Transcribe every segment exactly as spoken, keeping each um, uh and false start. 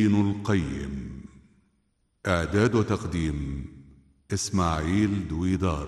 ابن القيم. إعداد وتقديم إسماعيل دويدار.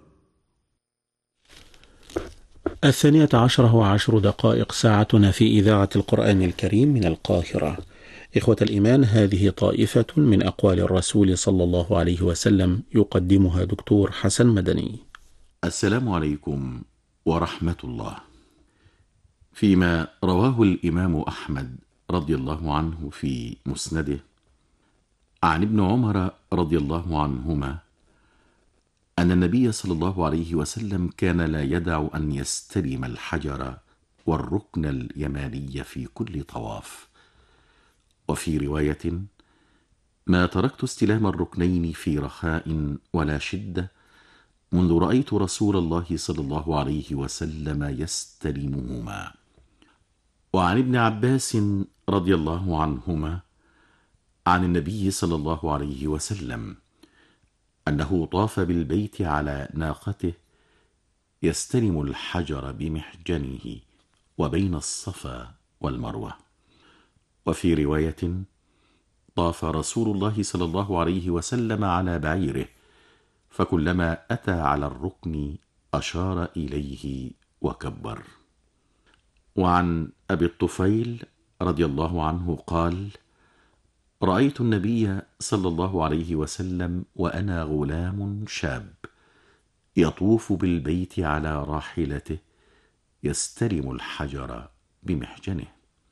الثانية عشرة وعشر دقائق ساعتنا في إذاعة القرآن الكريم من القاهرة. إخوة الإيمان، هذه طائفة من أقوال الرسول صلى الله عليه وسلم يقدمها دكتور حسن مدني. السلام عليكم ورحمة الله. فيما رواه الإمام أحمد رضي الله عنه في مسنده عن ابن عمر رضي الله عنهما أن النبي صلى الله عليه وسلم كان لا يدع أن يستلم الحجر والركن اليماني في كل طواف. وفي رواية: ما تركت استلام الركنين في رخاء ولا شدة منذ رأيت رسول الله صلى الله عليه وسلم يستلمهما. وعن ابن عباس رضي الله عنهما عن النبي صلى الله عليه وسلم أنه طاف بالبيت على ناقته يستلم الحجر بمحجنه وبين الصفا والمروة. وفي رواية: طاف رسول الله صلى الله عليه وسلم على بعيره، فكلما أتى على الركن أشار إليه وكبر. وعن أبي الطفيل رضي الله عنه قال: رأيت النبي صلى الله عليه وسلم وأنا غلام شاب يطوف بالبيت على راحلته يستلم الحجر بمحجنه.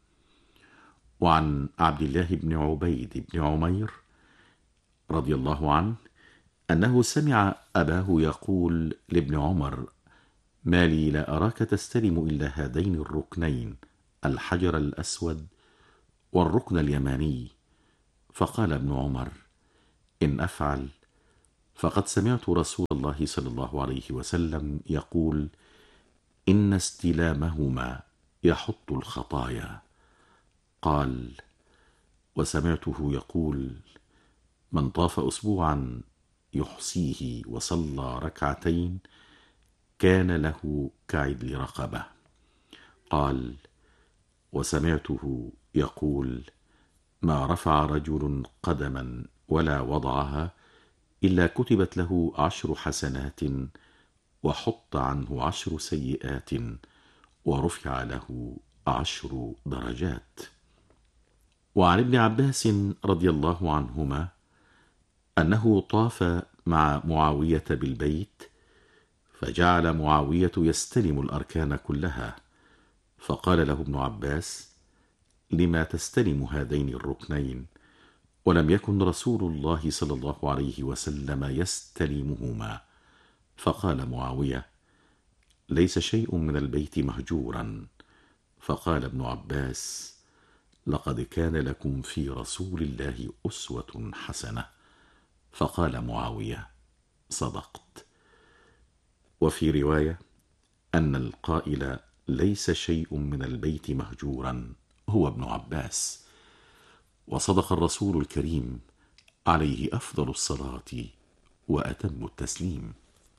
وعن عبد الله بن عبيد بن عمير رضي الله عنه أنه سمع أباه يقول لابن عمر: ما لي لا أراك تستلم إلا هذين الركنين، الحجر الأسود والركن اليماني. فقال ابن عمر: إن أفعل فقد سمعت رسول الله صلى الله عليه وسلم يقول: إن استلامهما يحط الخطايا. قال: وسمعته يقول: من طاف أسبوعا يحصيه وصلى ركعتين كان له كعدل رقبة. قال: وسمعته يقول: ما رفع رجل قدما ولا وضعها إلا كتبت له عشر حسنات وحط عنه عشر سيئات ورفع له عشر درجات. وعن ابن عباس رضي الله عنهما أنه طاف مع معاوية بالبيت، فجعل معاوية يستلم الأركان كلها، فقال له ابن عباس: لما تستلم هذين الركنين ولم يكن رسول الله صلى الله عليه وسلم يستلمهما؟ فقال معاوية: ليس شيء من البيت مهجورا. فقال ابن عباس: لقد كان لكم في رسول الله أسوة حسنة. فقال معاوية: صدقت. وفي رواية أن القائل ليس شيء من البيت مهجورا هو ابن عباس. وصدق الرسول الكريم عليه أفضل الصلاة وأتم التسليم.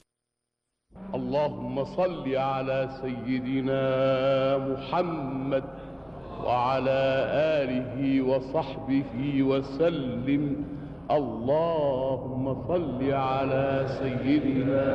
اللهم صل على سيدنا محمد وعلى آله وصحبه وسلم. اللهم صل على سيدنا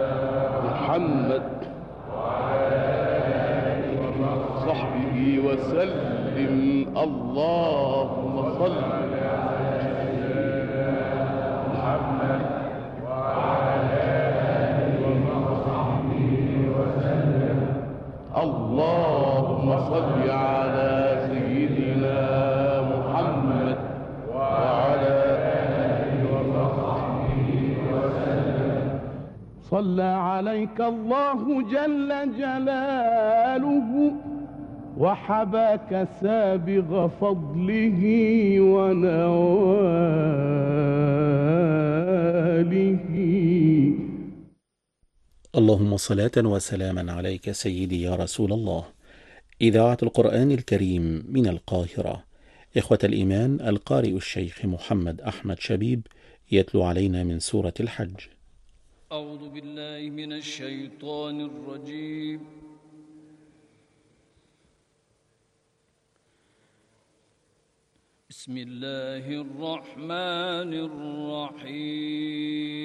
محمد وعلى آله وصحبه وسلم. اللهم صل على سيدنا محمد وعلى آله وصحبه وسلم. اللهم صل على سيدنا محمد وعلى آله وصحبه وسلم. صلى عليك الله جل جلاله وحباك سابغ فضله ونواله. اللهم صلاة وسلاما عليك سيدي يا رسول الله. إذاعة القرآن الكريم من القاهرة. إخوة الإيمان، القارئ الشيخ محمد أحمد شبيب يتلو علينا من سورة الحج. أعوذ بالله من الشيطان الرجيم. بسم الله الرحمن الرحيم